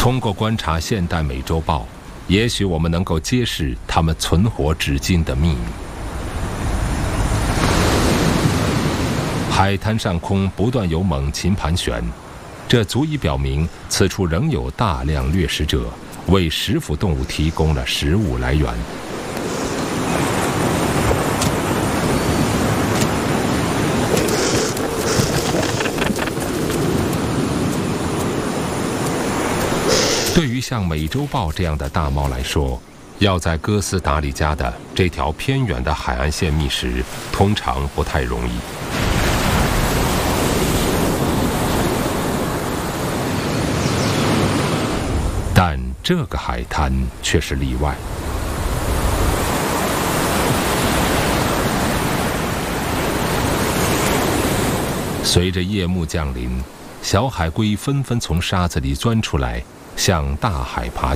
通过观察现代美洲豹，也许我们能够揭示它们存活至今的秘密。海滩上空不断有猛禽盘旋，这足以表明此处仍有大量掠食者，为食腐动物提供了食物来源。对于像美洲豹这样的大猫来说，要在哥斯达黎加的这条偏远的海岸线觅食，通常不太容易。但这个海滩却是例外。随着夜幕降临，小海龟纷纷从沙子里钻出来，向大海爬